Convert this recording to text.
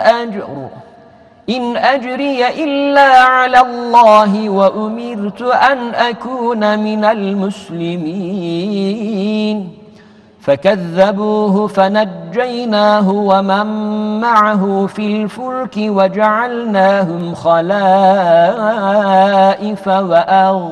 إن أجري إلا على الله وأمرت أن أكون من المسلمين فكذبوه فنجيناه ومن معه في الفلك وجعلناهم خلائف